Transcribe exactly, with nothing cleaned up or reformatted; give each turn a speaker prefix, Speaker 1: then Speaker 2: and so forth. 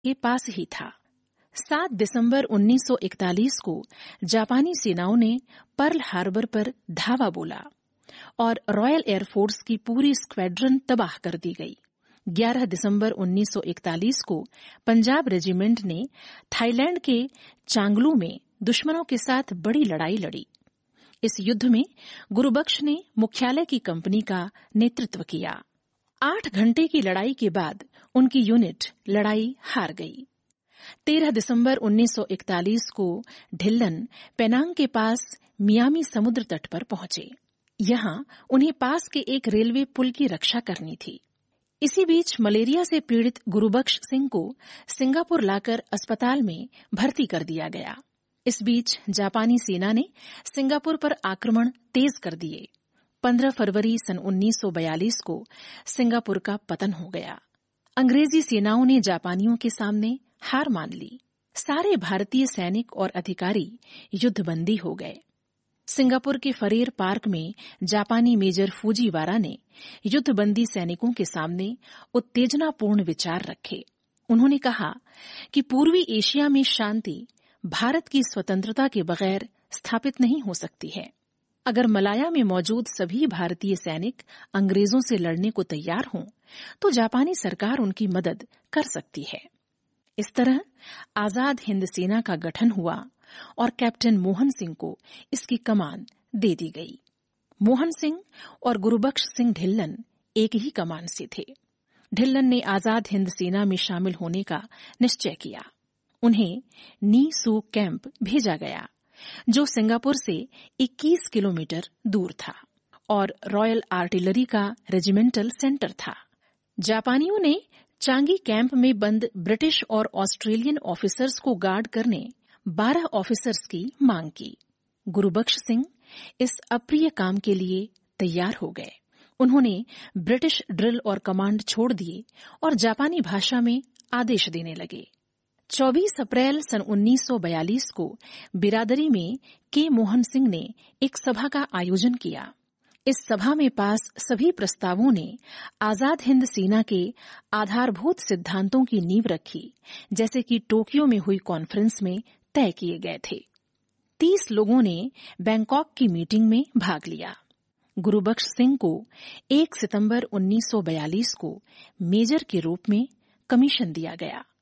Speaker 1: के पास ही था। सात दिसंबर उन्नीस सौ इकतालीस को जापानी सेनाओं ने पर्ल हार्बर पर धावा बोला और रॉयल एयरफोर्स की पूरी स्क्वाड्रन तबाह कर दी गई। ग्यारह दिसंबर उन्नीस सौ इकतालीस को पंजाब रेजिमेंट ने थाईलैंड के चांगलू में दुश्मनों के साथ बड़ी लड़ाई लड़ी। इस युद्ध में गुरुबख्श ने मुख्यालय की कंपनी का नेतृत्व किया। आठ घंटे की लड़ाई के बाद उनकी यूनिट लड़ाई हार गई। तेरह दिसंबर उन्नीस सौ इकतालीस को ढिल्लन पेनांग के पास मियामी समुद्र तट पर पहुंचे। यहां उन्हें पास के एक रेलवे पुल की रक्षा करनी थी। इसी बीच मलेरिया से पीड़ित गुरुबख्श सिंह को सिंगापुर लाकर अस्पताल में भर्ती कर दिया गया। इस बीच जापानी सेना ने सिंगापुर पर आक्रमण तेज कर दिए। पंद्रह फरवरी सन उन्नीस सौ बयालीस को सिंगापुर का पतन हो गया। अंग्रेजी सेनाओं ने जापानियों के सामने हार मान ली। सारे भारतीय सैनिक और अधिकारी युद्धबंदी हो गए। सिंगापुर के फरेर पार्क में जापानी मेजर फूजीवारा ने युद्धबंदी सैनिकों के सामने उत्तेजनापूर्ण विचार रखे। उन्होंने कहा कि पूर्वी एशिया में शांति भारत की स्वतंत्रता के बगैर स्थापित नहीं हो सकती है। अगर मलाया में मौजूद सभी भारतीय सैनिक अंग्रेजों से लड़ने को तैयार हों, तो जापानी सरकार उनकी मदद कर सकती है। इस तरह आजाद हिंद सेना का गठन हुआ और कैप्टन मोहन सिंह को इसकी कमान दे दी गई। मोहन सिंह और गुरुबख्श सिंह ढिल्लन एक ही कमान से थे। ढिल्लन ने आजाद हिंद सेना में शामिल होने का निश्चय किया। उन्हें नी सू कैंप भेजा गया, जो सिंगापुर से इक्कीस किलोमीटर दूर था और रॉयल आर्टिलरी का रेजिमेंटल सेंटर था। जापानियों ने चांगी कैंप में बंद ब्रिटिश और ऑस्ट्रेलियन ऑफिसर्स को गार्ड करने बारह ऑफिसर्स की मांग की। गुरुबख्श सिंह इस अप्रिय काम के लिए तैयार हो गए। उन्होंने ब्रिटिश ड्रिल और कमांड छोड़ दिए और जापानी भाषा में आदेश देने लगे। चौबीस अप्रैल सन उन्नीस सौ बयालीस को बिरादरी में के मोहन सिंह ने एक सभा का आयोजन किया। इस सभा में पास सभी प्रस्तावों ने आजाद हिंद सेना के आधारभूत सिद्धांतों की नींव रखी, जैसे कि टोक्यो में हुई कॉन्फ्रेंस में तय किए गए थे। तीस लोगों ने बैंकॉक की मीटिंग में भाग लिया। गुरुबख्श सिंह को एक सितंबर उन्नीस सौ बयालीस को मेजर के रूप में कमीशन दिया गया।